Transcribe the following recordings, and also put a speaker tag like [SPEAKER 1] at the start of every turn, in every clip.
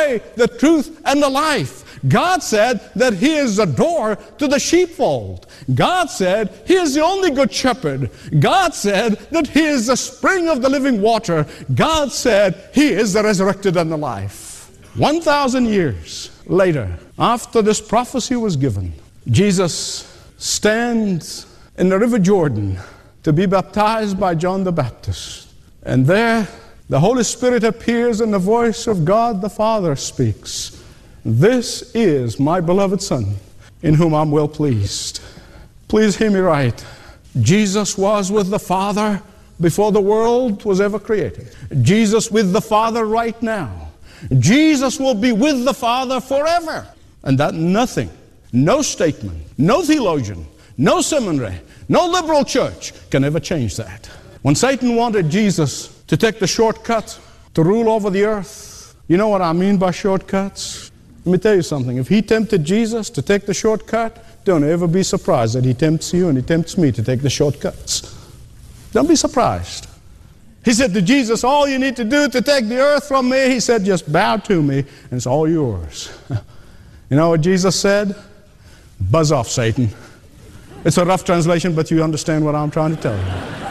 [SPEAKER 1] way, the truth, and the life. God said that He is the door to the sheepfold. God said He is the only good shepherd. God said that He is the spring of the living water. God said He is the resurrected and the life. 1,000 years later, after this prophecy was given, Jesus stands in the river Jordan to be baptized by John the Baptist. And there, the Holy Spirit appears and the voice of God the Father speaks. This is my beloved Son, in whom I'm well pleased. Please hear me right. Jesus was with the Father before the world was ever created. Jesus with the Father right now. Jesus will be with the Father forever. And that nothing, no statement, no theologian, no seminary, no liberal church can ever change that. When Satan wanted Jesus to take the shortcut to rule over the earth, you know what I mean by shortcuts? Let me tell you something. If he tempted Jesus to take the shortcut, don't ever be surprised that he tempts you and he tempts me to take the shortcuts. Don't be surprised. He said to Jesus, all you need to do to take the earth from me, he said, just bow to me and it's all yours. You know what Jesus said? Buzz off, Satan. It's a rough translation, but you understand what I'm trying to tell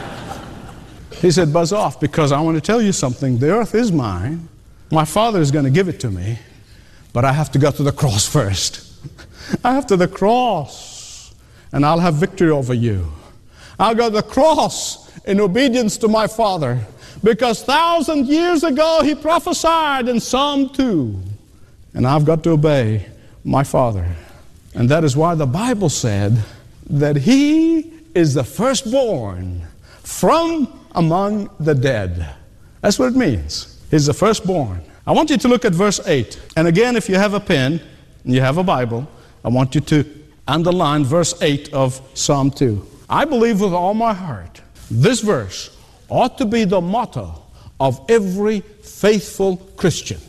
[SPEAKER 1] you. He said, buzz off, because I want to tell you something. The earth is mine. My Father is going to give it to me, but I have to go to the cross first. I have to the cross, and I'll have victory over you. I'll go to the cross in obedience to my Father, because 1,000 years ago He prophesied in Psalm 2, and I've got to obey my Father. And that is why the Bible said that He is the firstborn from among the dead. That's what it means. He's the firstborn. I want you to look at verse 8. And again, if you have a pen and you have a Bible, I want you to underline verse 8 of Psalm 2. I believe with all my heart, this verse ought to be the motto of every faithful Christian.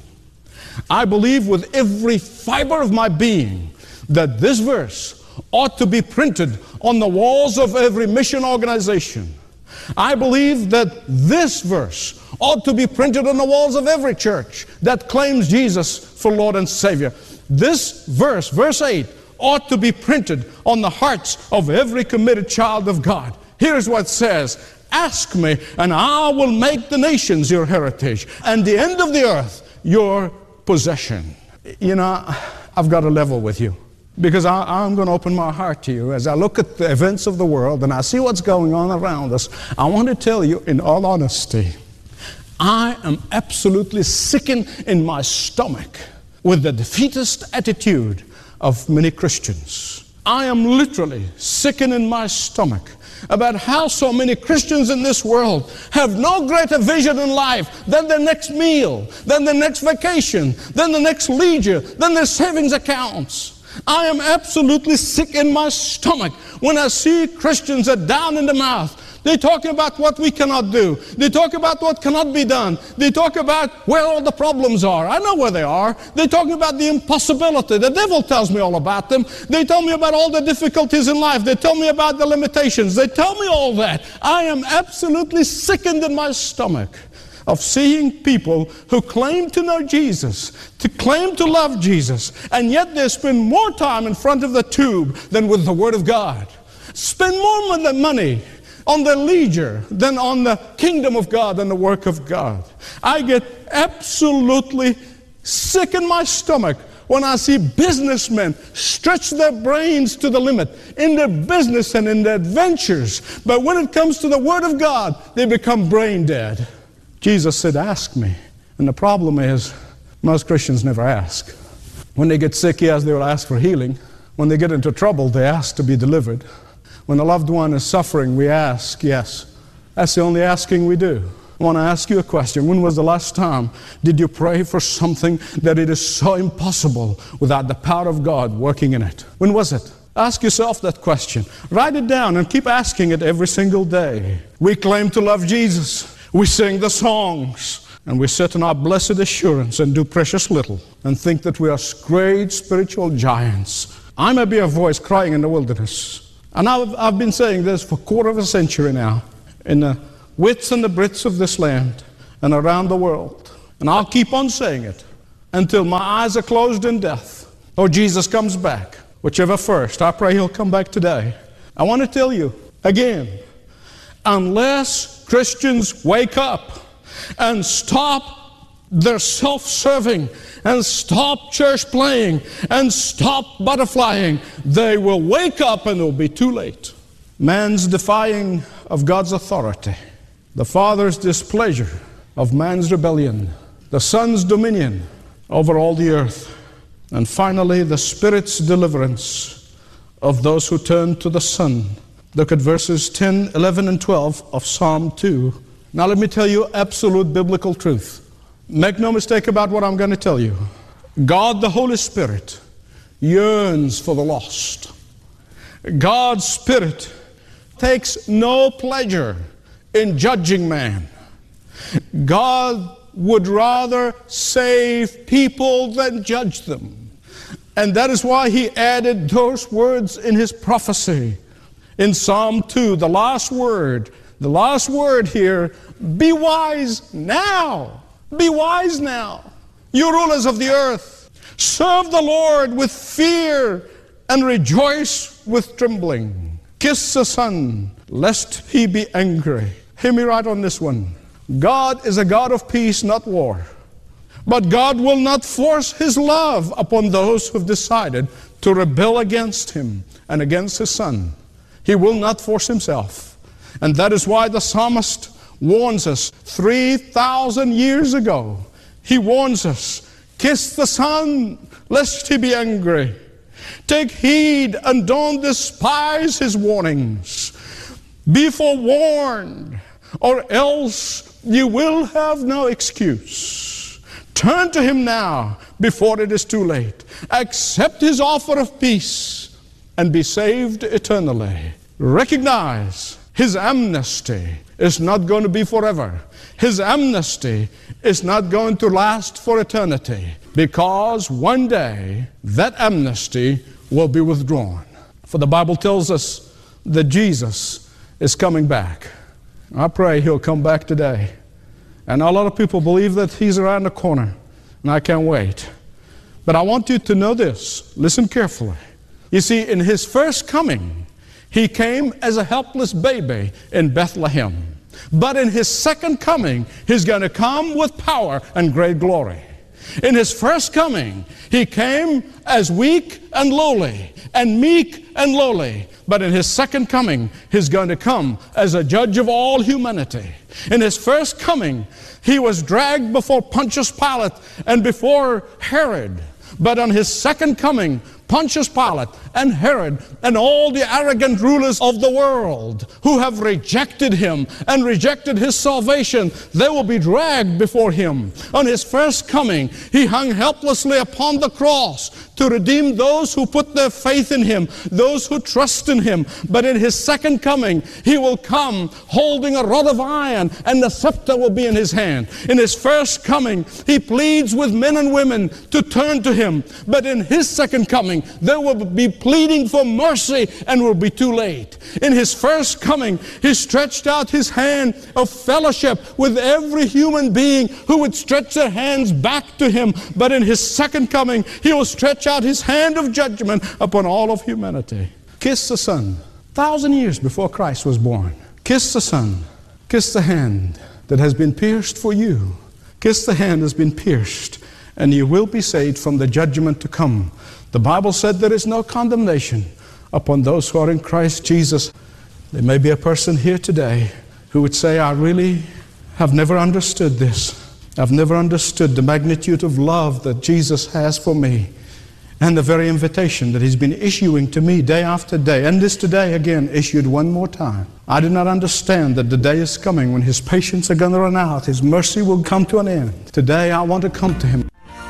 [SPEAKER 1] I believe with every fiber of my being that this verse ought to be printed on the walls of every mission organization. I believe that this verse ought to be printed on the walls of every church that claims Jesus for Lord and Savior. This verse, verse 8, ought to be printed on the hearts of every committed child of God. Here's what it says, ask me and I will make the nations your heritage and the end of the earth your possession. You know, I've got to level with you, because I'm going to open my heart to you. As I look at the events of the world and I see what's going on around us, I want to tell you in all honesty, I am absolutely sickened in my stomach with the defeatist attitude of many Christians. I am literally sickened in my stomach about how so many Christians in this world have no greater vision in life than their next meal, than their next vacation, than the next leisure, than their savings accounts. I am absolutely sick in my stomach when I see Christians that are down in the mouth. They talk about what we cannot do. They talk about what cannot be done. They talk about where all the problems are. I know where they are. They talk about the impossibility. The devil tells me all about them. They tell me about all the difficulties in life. They tell me about the limitations. They tell me all that. I am absolutely sickened in my stomach of seeing people who claim to know Jesus, to claim to love Jesus, and yet they spend more time in front of the tube than with the Word of God. Spend more money on their leisure than on the kingdom of God and the work of God. I get absolutely sick in my stomach when I see businessmen stretch their brains to the limit in their business and in their adventures. But when it comes to the Word of God, they become brain dead. Jesus said, ask me. And the problem is, most Christians never ask. When they get sick, yes, they will ask for healing. When they get into trouble, they ask to be delivered. When a loved one is suffering, we ask, yes. That's the only asking we do. I want to ask you a question. When was the last time did you pray for something that it is so impossible without the power of God working in it? When was it? Ask yourself that question. Write it down and keep asking it every single day. We claim to love Jesus. We sing the songs, and we sit in our blessed assurance and do precious little and think that we are great spiritual giants. I may be a voice crying in the wilderness. And I've been saying this for a quarter of a century now, in the widths and the breadths of this land and around the world. And I'll keep on saying it until my eyes are closed in death or Jesus comes back, whichever first. I pray he'll come back today. I want to tell you again, unless Christians wake up and stop their self-serving and stop church playing and stop butterflying, they will wake up and it will be too late. Man's defying of God's authority, the Father's displeasure of man's rebellion, the Son's dominion over all the earth, and finally the Spirit's deliverance of those who turn to the Son. Look at verses 10, 11, and 12 of Psalm 2. Now let me tell you absolute biblical truth. Make no mistake about what I'm going to tell you. God the Holy Spirit yearns for the lost. God's Spirit takes no pleasure in judging man. God would rather save people than judge them. And that is why he added those words in his prophecy. In Psalm 2, the last word here, be wise now. Be wise now, you rulers of the earth. Serve the Lord with fear and rejoice with trembling. Kiss the Son, lest he be angry. Hear me right on this one. God is a God of peace, not war. But God will not force his love upon those who have decided to rebel against him and against his Son. He will not force himself. And that is why the psalmist warns us 3,000 years ago. He warns us, kiss the Son, lest he be angry. Take heed and don't despise his warnings. Be forewarned, or else you will have no excuse. Turn to him now before it is too late. Accept his offer of peace and be saved eternally. Recognize his amnesty is not going to be forever. His amnesty is not going to last for eternity, because one day that amnesty will be withdrawn. For the Bible tells us that Jesus is coming back. I pray he'll come back today. And a lot of people believe that he's around the corner, and I can't wait. But I want you to know this. Listen carefully. You see, in his first coming, he came as a helpless baby in Bethlehem. But in his second coming, he's going to come with power and great glory. In his first coming, he came as weak and lowly, and meek and lowly. But in his second coming, he's going to come as a judge of all humanity. In his first coming, he was dragged before Pontius Pilate and before Herod. But on his second coming, Pontius Pilate and Herod and all the arrogant rulers of the world who have rejected him and rejected his salvation, they will be dragged before him. On his first coming, he hung helplessly upon the cross to redeem those who put their faith in him, those who trust in him. But in his second coming, he will come holding a rod of iron, and the scepter will be in his hand. In his first coming, he pleads with men and women to turn to him. But in his second coming, they will be pleading for mercy and will be too late. In his first coming, he stretched out his hand of fellowship with every human being who would stretch their hands back to him. But in his second coming, he will stretch out his hand of judgment upon all of humanity. Kiss the Son. 1,000 years before Christ was born. Kiss the Son. Kiss the hand that has been pierced for you. Kiss the hand that has been pierced, and you will be saved from the judgment to come. The Bible said there is no condemnation upon those who are in Christ Jesus. There may be a person here today who would say, I really have never understood this. I've never understood the magnitude of love that Jesus has for me, and the very invitation that he's been issuing to me day after day, and this today again issued one more time. I do not understand that the day is coming when his patience are going to run out, his mercy will come to an end. Today I want to come to him.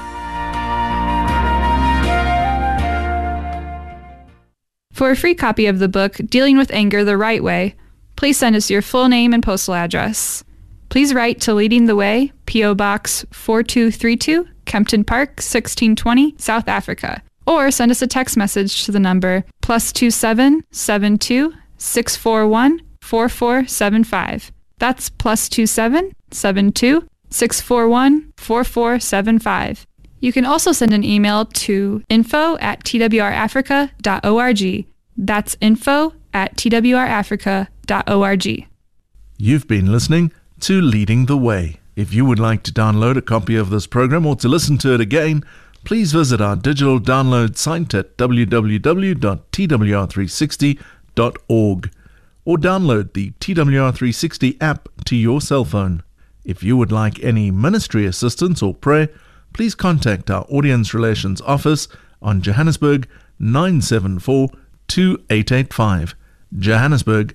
[SPEAKER 2] For a free copy of the book, Dealing with Anger the Right Way, please send us your full name and postal address. Please write to Leading the Way, P.O. Box 4232, Kempton Park, 1620, South Africa. Or send us a text message to the number +27 72 641 4475. That's +27 72 641 4475. You can also send an email to info@twrafrica.org. That's info@twrafrica.org.
[SPEAKER 3] You've been listening to Leading the Way. If you would like to download a copy of this program or to listen to it again, please visit our digital download site at www.twr360.org or download the TWR360 app to your cell phone. If you would like any ministry assistance or prayer, please contact our Audience Relations Office on Johannesburg 974-2885. Johannesburg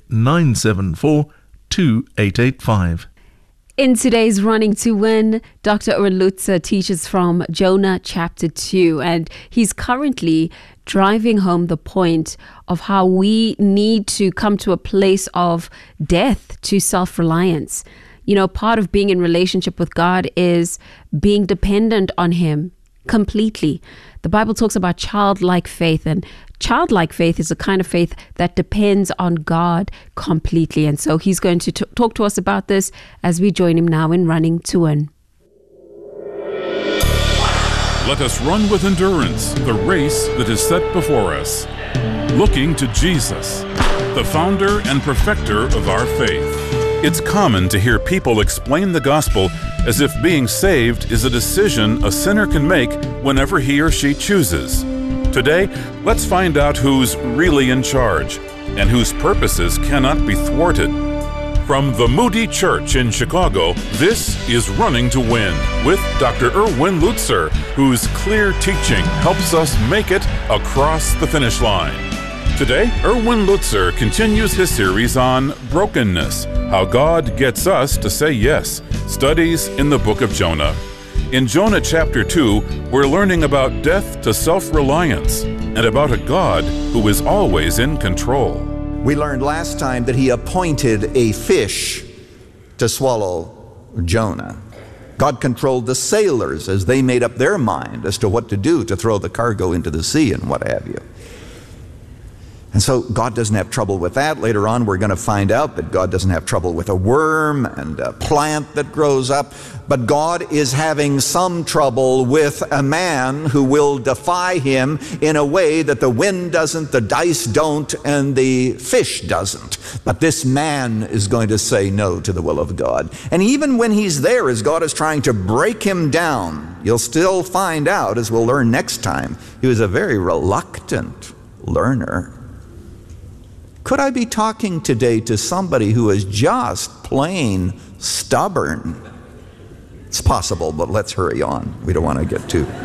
[SPEAKER 3] 974-2885.
[SPEAKER 4] In today's Running to Win, Dr. Erwin Lutzer teaches from Jonah chapter 2, and he's currently driving home the point of how we need to come to a place of death to self-reliance. You know, part of being in relationship with God is being dependent on Him completely. The Bible talks about childlike faith, and childlike faith is a kind of faith that depends on God completely. And so he's going to talk to us about this as we join him now in Running to Win.
[SPEAKER 5] Let us run with endurance the race that is set before us, looking to Jesus, the founder and perfecter of our faith. It's common to hear people explain the gospel as if being saved is a decision a sinner can make whenever he or she chooses. Today, let's find out who's really in charge and whose purposes cannot be thwarted. From the Moody Church in Chicago, this is Running to Win with Dr. Erwin Lutzer, whose clear teaching helps us make it across the finish line. Today, Erwin Lutzer continues his series on brokenness, how God gets us to say yes, studies in the book of Jonah. In Jonah chapter 2, we're learning about death to self-reliance and about a God who is always in control.
[SPEAKER 6] We learned last time that he appointed a fish to swallow Jonah. God controlled the sailors as they made up their mind as to what to do to throw the cargo into the sea and what have you. And so God doesn't have trouble with that. Later on, we're going to find out that God doesn't have trouble with a worm and a plant that grows up. But God is having some trouble with a man who will defy him in a way that the wind doesn't, the dice don't, and the fish doesn't. But this man is going to say no to the will of God. And even when he's there, as God is trying to break him down, you'll still find out, as we'll learn next time, he was a very reluctant learner. Could I be talking today to somebody who is just plain stubborn? It's possible, but let's hurry on. We don't want to get too...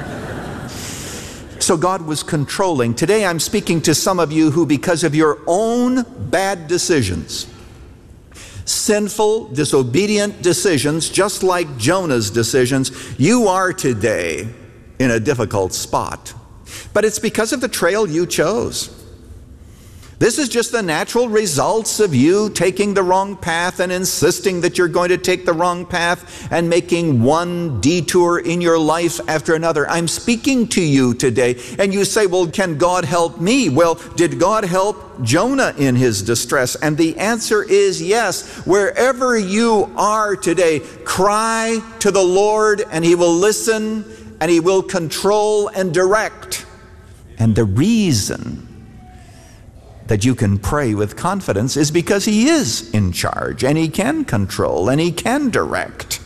[SPEAKER 6] So God was controlling. Today I'm speaking to some of you who, because of your own bad decisions, sinful, disobedient decisions, just like Jonah's decisions, you are today in a difficult spot. But it's because of the trail you chose. This is just the natural results of you taking the wrong path and insisting that you're going to take the wrong path and making one detour in your life after another. I'm speaking to you today, and you say, well, can God help me? Well, did God help Jonah in his distress? And the answer is yes. Wherever you are today, cry to the Lord, and He will listen, and He will control and direct. And the reason that you can pray with confidence is because He is in charge, and He can control, and He can direct.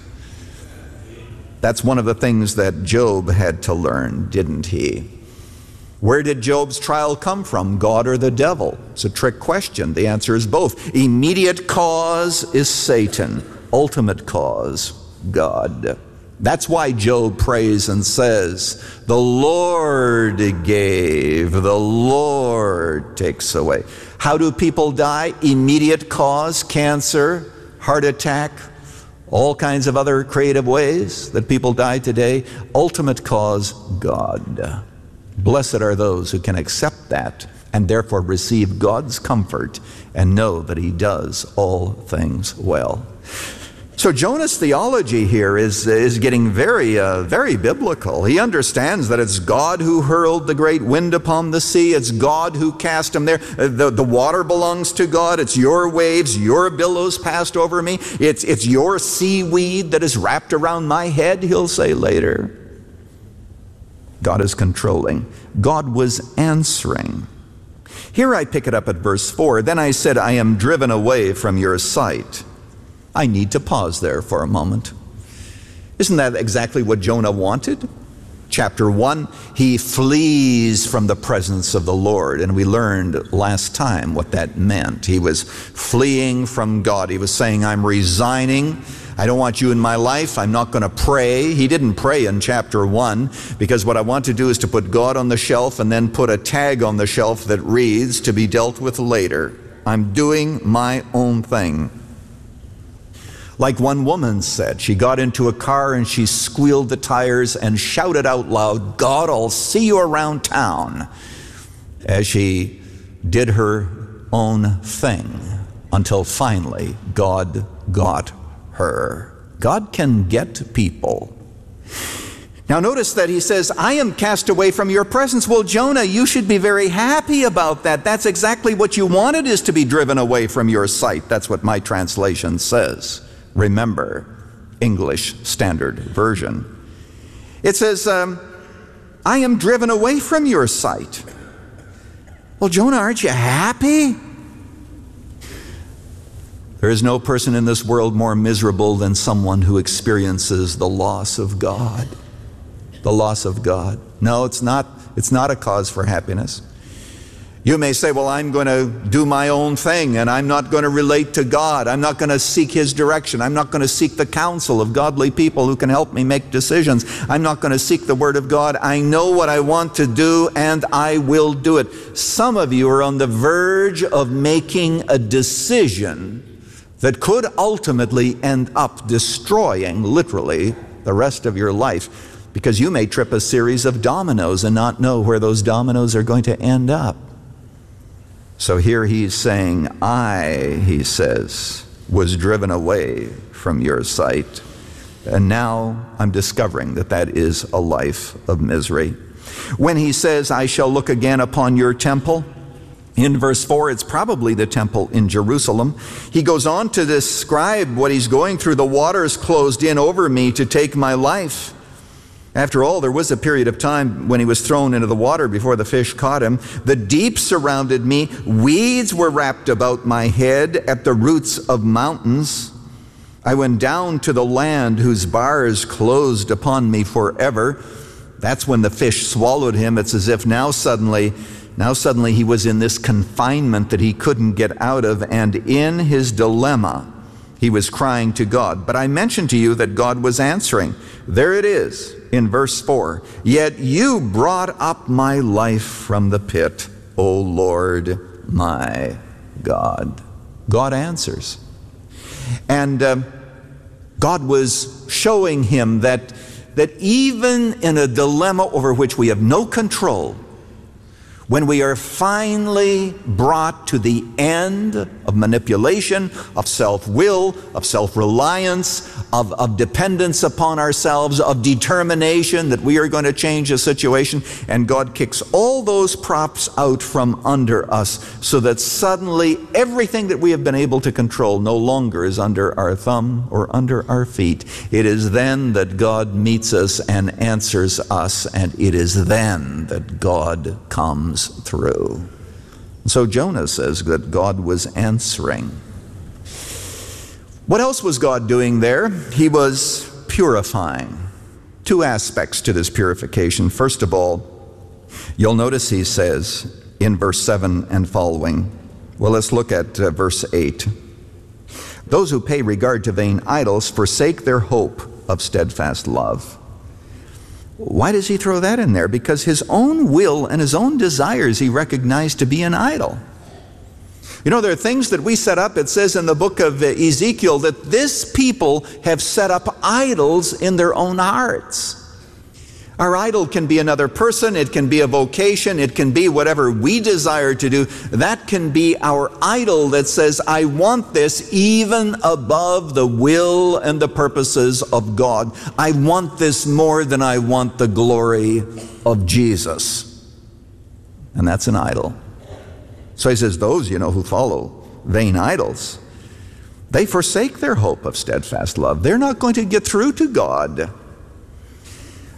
[SPEAKER 6] That's one of the things that Job had to learn, didn't he? Where did Job's trial come from, God or the devil? It's a trick question. The answer is both. Immediate cause is Satan. Ultimate cause, God. That's why Job prays and says, the Lord gave, the Lord takes away. How do people die? Immediate cause, cancer, heart attack, all kinds of other creative ways that people die today. Ultimate cause, God. Blessed are those who can accept that and therefore receive God's comfort and know that He does all things well. So Jonah's theology here is getting very biblical. He understands that it's God who hurled the great wind upon the sea. It's God who cast him there. The water belongs to God. It's your waves, your billows passed over me. It's your seaweed that is wrapped around my head, he'll say later. God is controlling. God was answering. Here I pick it up at verse 4. Then I said, I am driven away from your sight. I need to pause there for a moment. Isn't that exactly what Jonah wanted? Chapter 1, he flees from the presence of the Lord. And we learned last time what that meant. He was fleeing from God. He was saying, I'm resigning. I don't want you in my life. I'm not going to pray. He didn't pray in chapter 1 because what I want to do is to put God on the shelf and then put a tag on the shelf that reads, to be dealt with later. I'm doing my own thing. Like one woman said, she got into a car and she squealed the tires and shouted out loud, God, I'll see you around town, as she did her own thing until finally God got her. God can get people. Now notice that he says, I am cast away from your presence. Well, Jonah, you should be very happy about that. That's exactly what you wanted, is to be driven away from your sight. That's what my translation says. Remember, English Standard Version. It says, I am driven away from your sight. Well, Jonah, aren't you happy? There is no person in this world more miserable than someone who experiences the loss of God. The loss of God. No, it's not a cause for happiness. You may say, well, I'm going to do my own thing and I'm not going to relate to God. I'm not going to seek His direction. I'm not going to seek the counsel of godly people who can help me make decisions. I'm not going to seek the Word of God. I know what I want to do and I will do it. Some of you are on the verge of making a decision that could ultimately end up destroying, literally, the rest of your life, because you may trip a series of dominoes and not know where those dominoes are going to end up. So here he's saying, he says, was driven away from your sight. And now I'm discovering that that is a life of misery. When he says, I shall look again upon your temple, in verse 4, it's probably the temple in Jerusalem. He goes on to describe what he's going through. The waters closed in over me to take my life. After all, there was a period of time when he was thrown into the water before the fish caught him. The deep surrounded me. Weeds were wrapped about my head at the roots of mountains. I went down to the land whose bars closed upon me forever. That's when the fish swallowed him. It's as if now suddenly he was in this confinement that he couldn't get out of, and in his dilemma, he was crying to God. But I mentioned to you that God was answering. There it is in verse 4. Yet you brought up my life from the pit, O Lord my God. God answers. And God was showing him that even in a dilemma over which we have no control, when we are finally brought to the end of manipulation, of self-will, of self-reliance, of dependence upon ourselves, of determination that we are going to change a situation, and God kicks all those props out from under us so that suddenly everything that we have been able to control no longer is under our thumb or under our feet. It is then that God meets us and answers us, and it is then that God comes through. So Jonah says that God was answering. What else was God doing there? He was purifying. Two aspects to this purification. First of all, you'll notice he says in verse 7 and following, well, let's look at verse 8. Those who pay regard to vain idols forsake their hope of steadfast love. Why does he throw that in there? Because his own will and his own desires he recognized to be an idol. You know, there are things that we set up. It says in the book of Ezekiel that this people have set up idols in their own hearts. Our idol can be another person, it can be a vocation, it can be whatever we desire to do. That can be our idol that says, I want this even above the will and the purposes of God. I want this more than I want the glory of Jesus. And that's an idol. So he says, those, who follow vain idols, they forsake their hope of steadfast love. They're not going to get through to God.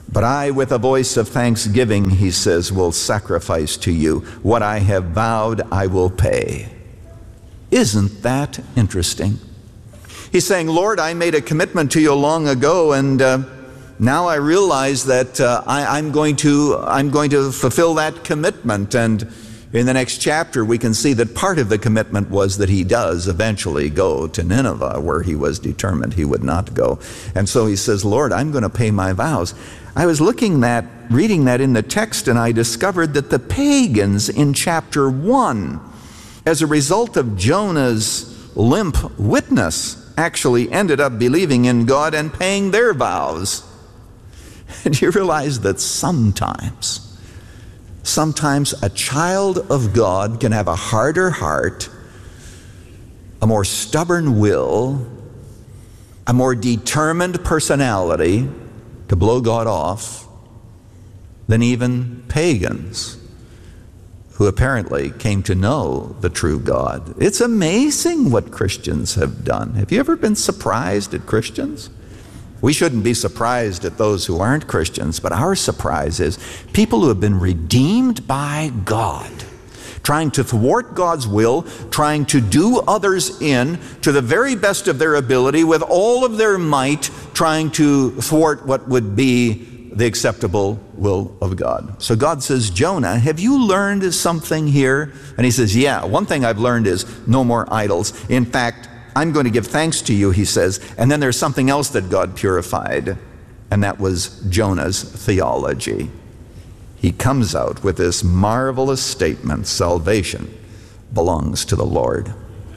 [SPEAKER 6] But I, with a voice of thanksgiving, he says, will sacrifice to you. What I have vowed, I will pay. Isn't that interesting? He's saying, Lord, I made a commitment to you long ago, and now I realize that I'm going to fulfill that commitment. And in the next chapter, we can see that part of the commitment was that he does eventually go to Nineveh, where he was determined he would not go. And so he says, Lord, I'm going to pay my vows. I was reading that in the text, and I discovered that the pagans in chapter 1, as a result of Jonah's limp witness, actually ended up believing in God and paying their vows. And you realize that sometimes a child of God can have a harder heart, a more stubborn will, a more determined personality to blow God off than even pagans who apparently came to know the true God. It's amazing what Christians have done. Have you ever been surprised at Christians? We shouldn't be surprised at those who aren't Christians, but our surprise is people who have been redeemed by God, trying to thwart God's will, trying to do others in to the very best of their ability with all of their might, trying to thwart what would be the acceptable will of God. So God says, Jonah, have you learned something here? And he says, yeah, one thing I've learned is no more idols. In fact, I'm going to give thanks to you, he says. And then there's something else that God purified, and that was Jonah's theology. He comes out with this marvelous statement, salvation belongs to the Lord.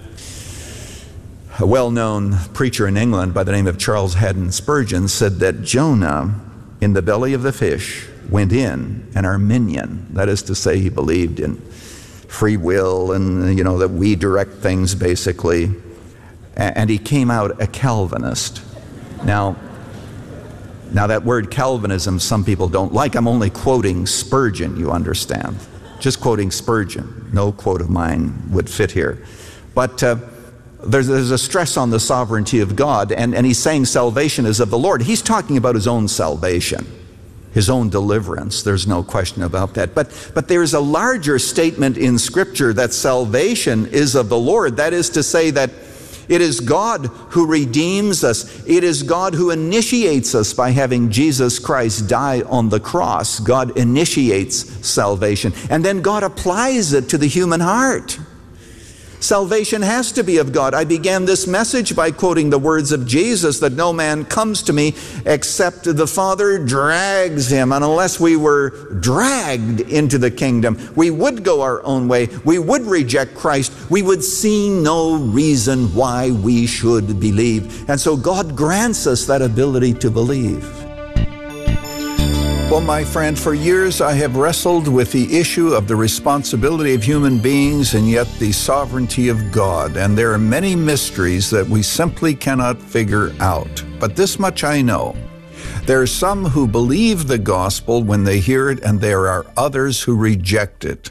[SPEAKER 6] A well-known preacher in England by the name of Charles Haddon Spurgeon said that Jonah, in the belly of the fish, went in an Arminian. That is to say, he believed in free will and, that we direct things, basically. And he came out a Calvinist. Now that word Calvinism, some people don't like. I'm only quoting Spurgeon, you understand. Just quoting Spurgeon. No quote of mine would fit here. But there's a stress on the sovereignty of God, and he's saying salvation is of the Lord. He's talking about his own salvation, his own deliverance. There's no question about that. But there's a larger statement in Scripture that salvation is of the Lord. That is to say that it is God who redeems us. It is God who initiates us by having Jesus Christ die on the cross. God initiates salvation, and then God applies it to the human heart. Salvation has to be of God. I began this message by quoting the words of Jesus that no man comes to me except the Father drags him. And unless we were dragged into the kingdom, we would go our own way. We would reject Christ. We would see no reason why we should believe. And so God grants us that ability to believe. Well, my friend, for years I have wrestled with the issue of the responsibility of human beings and yet the sovereignty of God. And there are many mysteries that we simply cannot figure out. But this much I know. There are some who believe the gospel when they hear it, and there are others who reject it.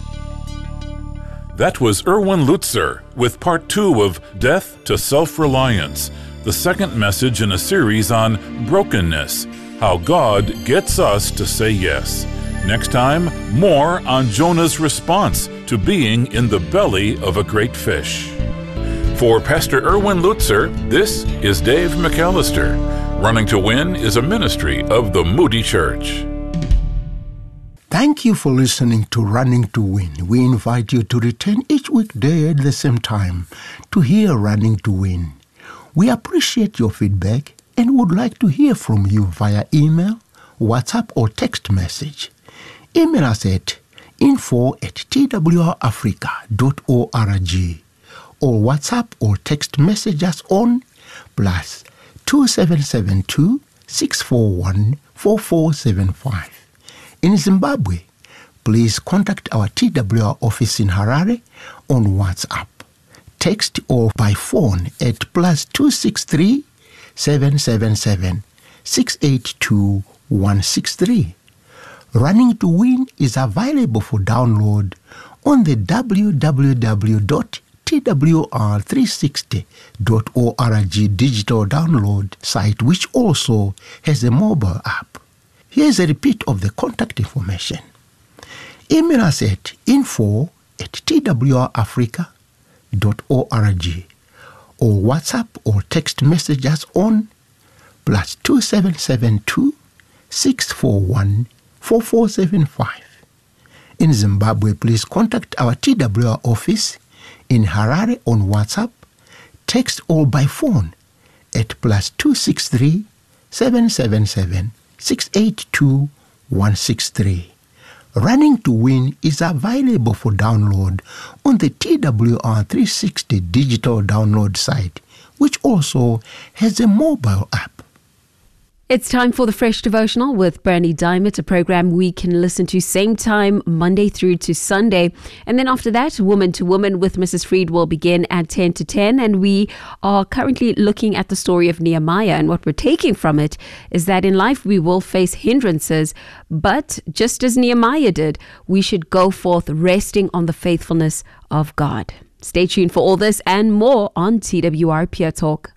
[SPEAKER 5] That was Erwin Lutzer with part 2 of Death to Self-Reliance, the second message in a series on brokenness. How God gets us to say yes. Next time, more on Jonah's response to being in the belly of a great fish. For Pastor Erwin Lutzer, this is Dave McAllister. Running to Win is a ministry of the Moody Church.
[SPEAKER 7] Thank you for listening to Running to Win. We invite you to return each weekday at the same time to hear Running to Win. We appreciate your feedback and would like to hear from you via email, WhatsApp, or text message. Email us at info@twrafrica.org or WhatsApp or text message us on +2772 641 4475. In Zimbabwe, please contact our TWR office in Harare on WhatsApp, text, or by phone at +263 777 682 163. Running to Win is available for download on the www.twr360.org digital download site, which also has a mobile app. Here's a repeat of the contact information. Email us at info@twrafrica.org or WhatsApp or text message us on +2772 641 4475. In Zimbabwe, please contact our TWR office in Harare on WhatsApp, text or by phone at +263 777 682 163. Running to Win is available for download on the TWR 360 digital download site, which also has a mobile app.
[SPEAKER 4] It's time for the Fresh Devotional with Bernie Diamond, a program we can listen to same time Monday through to Sunday. And then after that, Woman to Woman with Mrs. Freed will begin at 10 to 10. And we are currently looking at the story of Nehemiah. And what we're taking from it is that in life we will face hindrances. But just as Nehemiah did, we should go forth resting on the faithfulness of God. Stay tuned for all this and more on TWR Pure Talk.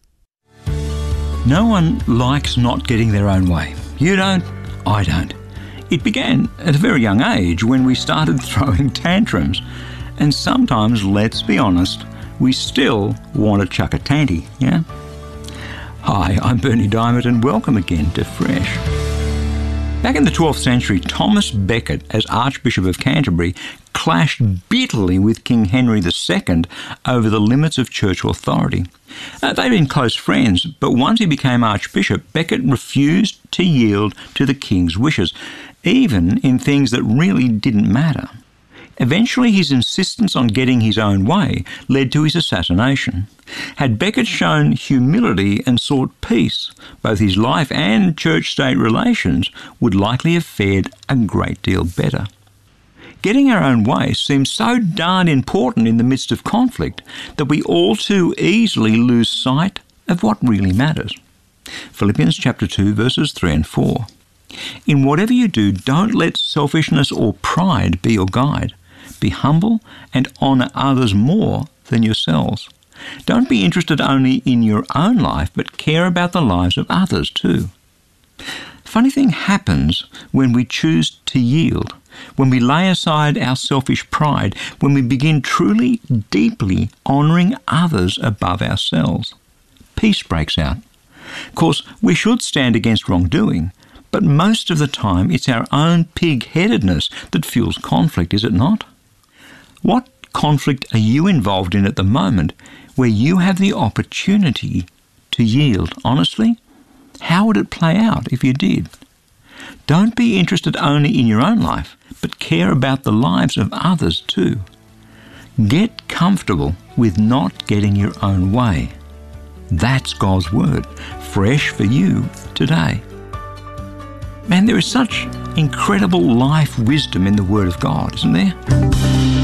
[SPEAKER 8] No one likes not getting their own way. You don't, I don't. It began at a very young age when we started throwing tantrums. And sometimes, let's be honest, we still want to chuck a tanty, yeah? Hi, I'm Bernie Diamond and welcome again to Fresh. Back in the 12th century, Thomas Becket, as Archbishop of Canterbury, clashed bitterly with King Henry II over the limits of church authority. They'd been close friends, but once he became Archbishop, Becket refused to yield to the king's wishes, even in things that really didn't matter. Eventually, his insistence on getting his own way led to his assassination. Had Becket shown humility and sought peace, both his life and church-state relations would likely have fared a great deal better. Getting our own way seems so darn important in the midst of conflict that we all too easily lose sight of what really matters. Philippians chapter 2 verses 3 and 4. In whatever you do, don't let selfishness or pride be your guide. Be humble and honour others more than yourselves. Don't be interested only in your own life, but care about the lives of others too. Funny thing happens when we choose to yield, when we lay aside our selfish pride, when we begin truly, deeply honouring others above ourselves. Peace breaks out. Of course, we should stand against wrongdoing, but most of the time it's our own pig-headedness that fuels conflict, is it not? What conflict are you involved in at the moment where you have the opportunity to yield honestly? How would it play out if you did? Don't be interested only in your own life, but care about the lives of others too. Get comfortable with not getting your own way. That's God's word, fresh for you today. Man, there is such incredible life wisdom in the Word of God, isn't there?